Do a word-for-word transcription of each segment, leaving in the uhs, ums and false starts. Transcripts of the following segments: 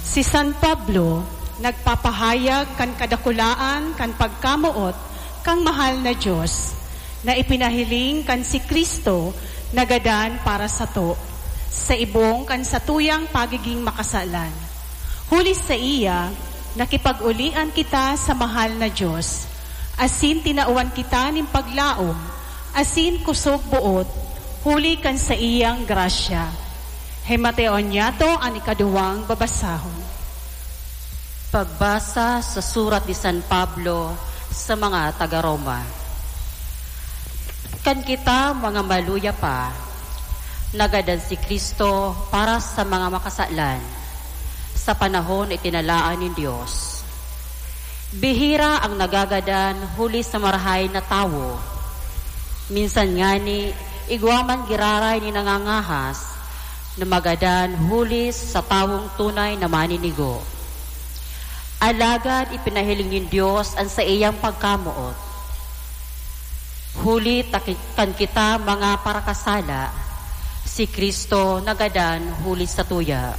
Si San Pablo, nagpapahayag kan kadakulaan, kan pagkamuot, kang mahal na Diyos, na ipinahiling kan si Kristo, nagadan para sa to, sa ibong kan sa tuyang pagiging makasalan. Huli sa iya, nakipag-ulian kita sa mahal na Diyos, asin tinauan kita ning paglaom, asin kusog buot, huli kan sa iyang grasya. Hemateon niya to ang ikaduwang babasahon. Pagbasa sa surat ni San Pablo sa mga taga-Roma. Kan kita mga maluya pa, nagadan si Kristo para sa mga makasalan, sa panahon itinalaan ni Diyos. Bihira ang nagagadan huli sa marahay na tawo. Minsan nga ni, igwaman giraray ni nangangahas, na magadan huli sa tawong tunay na maninigo. Alagad ipinahiling ni Diyos ang sa iyang pagkamuot. Huli takikan kita mga parakasala, si Kristo nagadan huli sa tuya.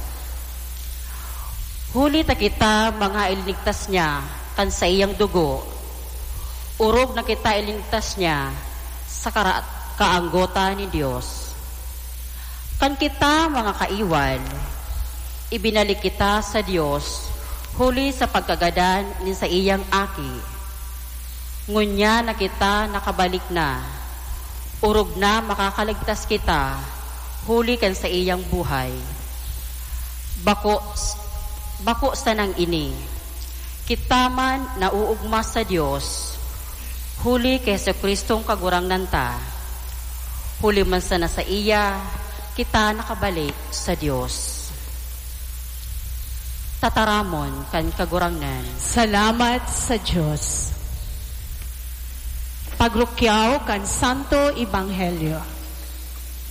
Huli ta kita mga ilinigtas niya kan sa iyang dugo. Urog na kita ilinigtas niya sa kara- kaanggota ni Diyos. Kan kita mga kaiwan, ibinalik kita sa Diyos huli sa pagkagadan ni sa iyang aki. Ngunya na kita nakabalik na, urog na makakaligtas kita huli kan sa iyang buhay. Bako, bako sa nang ini, kita man nauugma sa Diyos, huli kay sa Kristong kagurang nanta, huli man sana sa iya, kita nakabalik sa Diyos. Tataramon kan kagurangnan. Salamat sa Diyos. Pagrukyaw kan Santo Ebanghelyo.